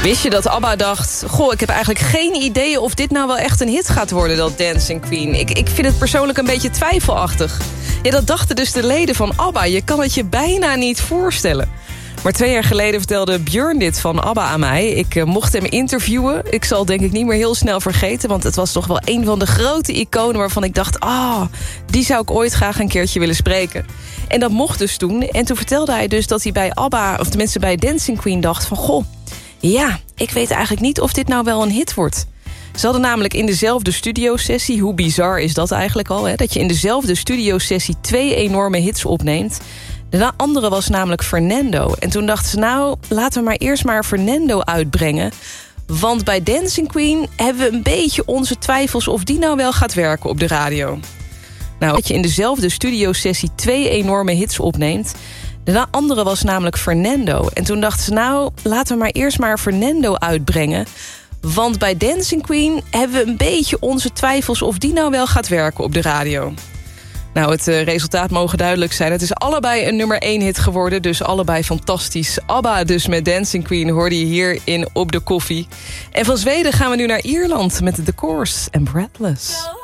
Wist je dat ABBA dacht... Goh, ik heb eigenlijk geen idee of dit nou wel echt een hit gaat worden, dat Dancing Queen. Ik vind het persoonlijk een beetje twijfelachtig. Ja, dat dachten dus de leden van ABBA. Je kan het je bijna niet voorstellen. Maar 2 jaar geleden vertelde Björn dit van ABBA aan mij. Ik mocht hem interviewen. Ik zal het denk ik niet meer heel snel vergeten... want het was toch wel een van de grote iconen waarvan ik dacht... die zou ik ooit graag een keertje willen spreken. En dat mocht dus toen. En toen vertelde hij dus dat hij bij ABBA... of tenminste bij Dancing Queen dacht van... goh, ja, ik weet eigenlijk niet of dit nou wel een hit wordt. Ze hadden namelijk in dezelfde studiosessie... hoe bizar is dat eigenlijk al, hè? Dat je in dezelfde studiosessie 2 enorme hits opneemt... De andere was namelijk Fernando. En toen dachten ze, nou, laten we maar eerst maar Fernando uitbrengen. Want bij Dancing Queen hebben we een beetje onze twijfels... of die nou wel gaat werken op de radio. Nou, dat je in dezelfde studiosessie 2 enorme hits opneemt. De andere was namelijk Fernando. En toen dachten ze, nou, laten we maar eerst maar Fernando uitbrengen. Want bij Dancing Queen hebben we een beetje onze twijfels... of die nou wel gaat werken op de radio. Nou, het resultaat mogen duidelijk zijn. Het is allebei een nummer 1 hit geworden, dus allebei fantastisch. ABBA dus met Dancing Queen hoorde je hier in Op de Koffie. En van Zweden gaan we nu naar Ierland met The Course en Breathless.